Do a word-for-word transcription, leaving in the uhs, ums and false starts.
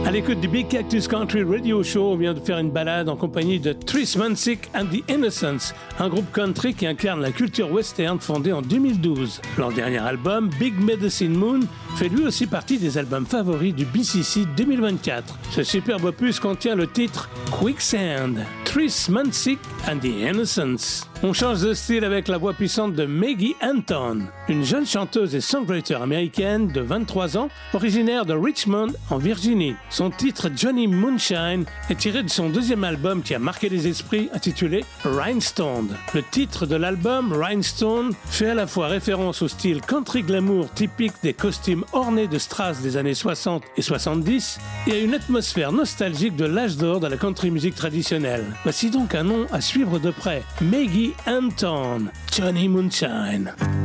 À l'écoute du Big Cactus Country Radio Show, on vient de faire une balade en compagnie de Tris Mansick and the Innocents, un groupe country qui incarne la culture western fondée en deux mille douze. Leur dernier album, Big Medicine Moon, fait lui aussi partie des albums favoris du B C C deux mille vingt-quatre. Ce superbe opus contient le titre Quicksand. Tris Mansick and the Innocents. On change de style avec la voix puissante de Maggie Anton, une jeune chanteuse et songwriter américaine de vingt-trois ans, originaire de Richmond, en Virginie. Son titre Johnny Moonshine est tiré de son deuxième album qui a marqué les esprits, intitulé Rhinestone. Le titre de l'album, Rhinestone, fait à la fois référence au style country glamour typique des costumes ornés de strass des années soixante et soixante-dix et à une atmosphère nostalgique de l'âge d'or de la country music traditionnelle. Voici donc un nom à suivre de près, Maggie Anton, Johnny Moonshine.